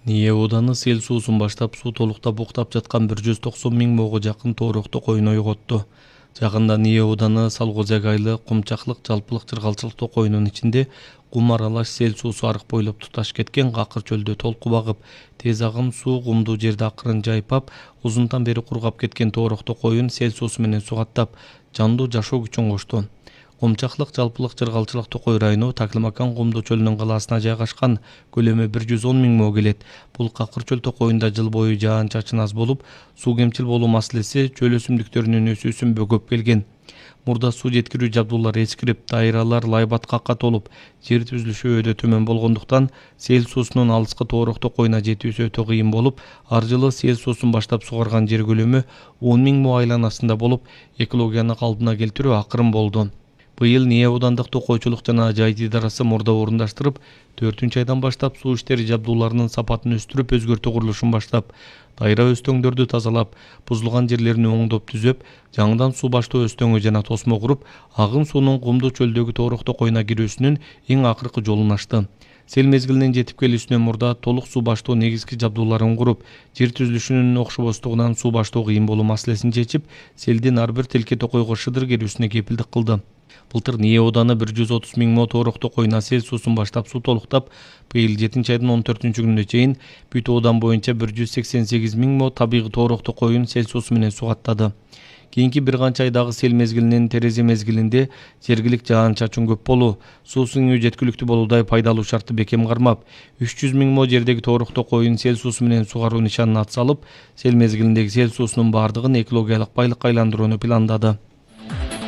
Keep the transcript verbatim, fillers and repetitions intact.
Ние Уданы сел суусун баштап суу толуктап уктап жаткан бир жүз токсон миң моого жакын тоорокто коюн ойготту. Жагында Ние Уданы Салгозек айлы Кумчаклык жалпылык чыргалчылык токоюнун ичинде кум аралаш сел суусу арык бойлоп туташ кеткен Какыр чөлдө толку багып, тез агым суу кумдуу жерде акырын жайпап, узунтан бери кургап кеткен тоорокто коюн сел суусу менен сугаттап, жандуу жашоо күчүн кошту. Кумчаклык жалпылык чыргалчылык Токой району Таклимакан кумдуу чөлүнүн калаасына жайгашкан, көлөмү бир жүз он миң мо келет. Бул Какыр чөл токоюнда жыл бою жаан-чачын аз болуп, суу кемчил болуу маселеси чөл өсүмдүктөрүнүн өсүүсүн бөгөп келген. Мурда суу жеткирүү жабдуулары эскирип, дайралар лайбаткакка толуп, жер түзүлүшү өтө төмөн болгондуктан сел суусунун алыскы тоорокто коюна жетүүсү өтө кыйын болуп, ар жылы сел суусун баштап сугарган жер көлөмү он миң мо айланасында болуп, экологияны калыбына келтирүү акырын болду. Быйыл Ние Удандык токойчулук жана жайыт идарасы мурда орундаштырып, төртүнчү айдан баштап суу иштери жабдууларынын сапатын өстүрүп, өзгөртүү курулушун баштап, дайра өстөңдөрдү тазалап, бузулган жерлерин оңдоп түзөп, жаңыдан суу баштоо өстөңү жана тосмо куруп, агын суунун кумдуу чөлдөгү тоорокто коюна кирүүсүнүн эң акыркы жолун ачты. Сел мезгилинин жетип келүүсүнөн мурда толук суу баштоо негизги жабдууларын куруп, жер түзүлүшүнүн окшобостугунан суу баштоо кыйын болуу маселесин чечип, селдин ар бир тилке токойго шыдыр келүүсүнө кепилдик кылды. Былтыр Ние Уданы бир жүз отуз миң мо тоорокто коюна сел суусун баштап суу толуктап, быйыл жетинчи айдын он төртүнчү күнүнө чейин бүт Удан боюнча бир жүз сексен сегиз миң мо табигый тоорокто коюн сел суусу менен сугаттады. Кийинки бир канча айдагы сел мезгилинин терезе мезгилинде жергилик жаан-чачын көп болуу, суу сыңуу жеткиликтүү болуудай пайдалуу шартты бекем кармап, үч жүз миң мо жердеги тоорокто коюн сел суусу менен сугаруу нишанын ат салып, сел мезгилиндеги сел суусунун бардыгын экологиялык байлыкка айландырууну пландады.